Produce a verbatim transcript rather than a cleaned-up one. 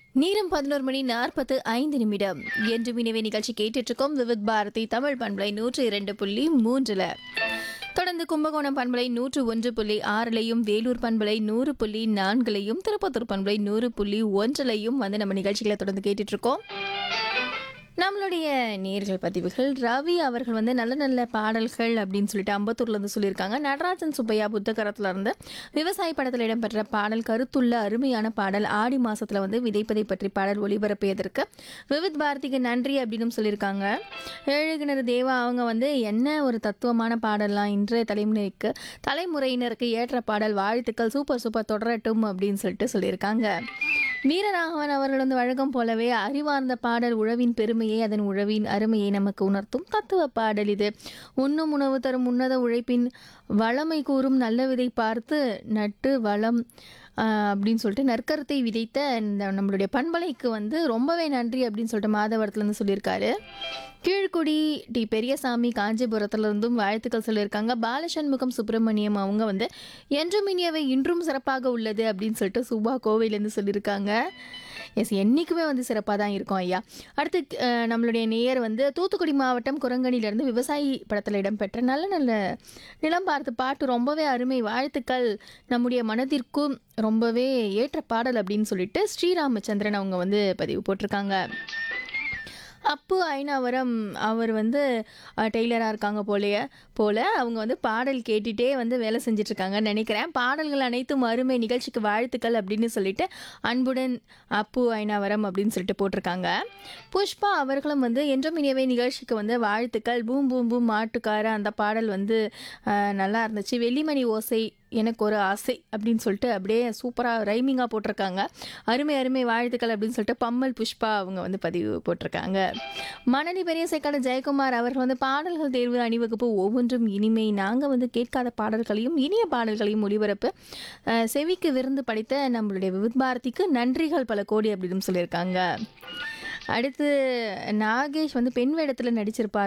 நேரம் பதினோரு மணி நாற்பத்து ஐந்து நிமிடம் என்று மினிவே நிகழ்ச்சி கேட்டுட்டு இருக்கோம். விவித் பாரதி தமிழ் பண்பலை நூற்று இரண்டு புள்ளி மூன்றுல தொடர்ந்து கும்பகோணம் பண்பலை நூற்று ஒன்று புள்ளி ஆறுலையும், வேலூர் பண்பலை நூறு புள்ளி நான்குலையும், திருப்பத்தூர் பண்பலை நூறு புள்ளி ஒன்றுலையும் வந்து நம்ம நிகழ்ச்சிகளை தொடர்ந்து கேட்டுட்டு இருக்கோம். நம்மளுடைய நேர்கள் பதிவுகள் ரவி அவர்கள் வந்து நல்ல நல்ல பாடல்கள் அப்படின்னு சொல்லிட்டு அம்பத்தூர்ல இருந்து சொல்லியிருக்காங்க. நடராஜன் சுப்பையா புத்தகரத்துல இருந்து விவசாய படத்தில் இடம்பெற்ற பாடல் கருத்துள்ள அருமையான பாடல். ஆடி மாசத்துல வந்து விதைப்பதை பற்றி பாடல் ஒளிபரப்பியதற்கு விவித் பாரதிக்கு நன்றி அப்படின்னு சொல்லியிருக்காங்க. ஏழுகிணறு தேவா அவங்க வந்து என்ன ஒரு தத்துவமான பாடல்லாம், இன்றைய தலைமுறைக்கு தலைமுறையினருக்கு ஏற்ற பாடல், வாழ்த்துக்கள், சூப்பர் சூப்பர் தொடரட்டும் அப்படின்னு சொல்லிட்டு சொல்லியிருக்காங்க. வீரராகவன் அவர்கள் வந்து வழக்கம் போலவே அறிவார்ந்த பாடல், உழவின் பெருமையை அதன் உழவின் அருமையை நமக்கு உணர்த்தும் தத்துவ பாடல் இது. உண்ணும் உணவு தரும் உன்னத உழைப்பின் வளமை கூறும் நல்ல விதை பார்த்து நட்டு வளம் அப்படின்னு சொல்லிட்டு நற்கருத்தை விதைத்த இந்த நம்மளுடைய பண்பலைக்கு வந்து ரொம்பவே நன்றி அப்படின்னு சொல்லிட்டு மாதவரத்துலேருந்து சொல்லியிருக்காரு. கீழ்குடி டி பெரியசாமி காஞ்சிபுரத்துலேருந்தும் வாழ்த்துக்கள் சொல்லியிருக்காங்க. பாலசண்முகம் சுப்பிரமணியம் அவங்க வந்து என்றும் இனியவை இன்றும் சிறப்பாக உள்ளது அப்படின்னு சொல்லிட்டு சுபா கோவையிலேருந்து சொல்லியிருக்காங்க. எஸ், என்றைக்குமே வந்து சிறப்பாக தான் இருக்கும் ஐயா. அடுத்து நம்மளுடைய நேயர் வந்து தூத்துக்குடி மாவட்டம் குரங்கணியிலேருந்து விவசாயி படத்தில் இடம்பெற்ற நல்ல நல்ல நிலம் பார்த்து பாட்டு ரொம்பவே அருமை, வாழ்த்துக்கள், நம்முடைய மனதிற்கும் ரொம்பவே ஏற்ற பாடல் அப்படின்னு சொல்லிட்டு ஸ்ரீராமச்சந்திரன் அவங்க வந்து பதிவு போட்டிருக்காங்க. அப்பு ஐநாவரம் அவர் வந்து டெய்லராக இருக்காங்க போலைய போல் அவங்க வந்து பாடல் கேட்டுகிட்டே வந்து வேலை செஞ்சிட்ருக்காங்கன்னு நினைக்கிறேன். பாடல்கள் அனைத்தும் அருமை, நிகழ்ச்சிக்கு வாழ்த்துக்கள் அப்படின்னு சொல்லிட்டு அன்புடன் அப்பு ஐநாவரம் அப்படின்னு சொல்லிட்டு போட்டிருக்காங்க. புஷ்பா அவர்களும் வந்து என்றும் இனியவை நிகழ்ச்சிக்கு வந்து வாழ்த்துக்கள், பூம் பூம் பூம் மாட்டுக்கார அந்த பாடல் வந்து நல்லா இருந்துச்சு, வெள்ளிமணி ஓசை எனக்கு ஒரு ஆசை அப்படின்னு சொல்லிட்டு அப்படியே சூப்பராக ரைமிங்காக போட்டிருக்காங்க. அருமை அருமை வாழ்த்துக்கள் அப்படின்னு சொல்லிட்டு பம்மல் புஷ்பா அவங்க வந்து பதிவு போட்டிருக்காங்க. மணலி பெரிய சேக்காடு ஜெயக்குமார் அவர்கள் வந்து பாடல்கள் தேர்வு அணிவகுப்பு ஒவ்வொன்றும் இனிமை, நாங்கள் வந்து கேட்காத பாடல்களையும் இனிய பாடல்களையும் ஒளிபரப்பு செவிக்கு விருந்து படைத்த நம்மளுடைய விவித் பாரதிக்கு நன்றிகள் பல கோடி அப்படின்னு சொல்லியிருக்காங்க. அடுத்து நாகேஷ் வந்து பெண் வேடத்தில் நடிச்சிருப்பார்